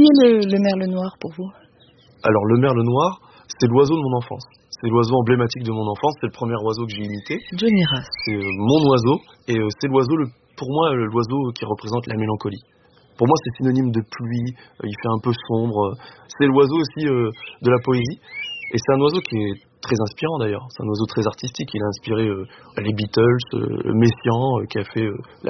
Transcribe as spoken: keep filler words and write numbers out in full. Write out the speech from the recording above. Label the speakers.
Speaker 1: est le, le merle noir pour vous?
Speaker 2: Alors le merle noir, c'est l'oiseau de mon enfance. C'est l'oiseau emblématique de mon enfance, c'est le premier oiseau que j'ai imité.
Speaker 1: Johnny Ras.
Speaker 2: C'est euh, mon oiseau, et euh, c'est l'oiseau, le, pour moi, euh, l'oiseau qui représente la mélancolie. Pour moi, c'est synonyme de pluie, euh, il fait un peu sombre. C'est l'oiseau aussi euh, de la poésie, et c'est un oiseau qui est très inspirant d'ailleurs. C'est un oiseau très artistique, il a inspiré euh, les Beatles, euh, Messiaen, euh, qui a fait euh, la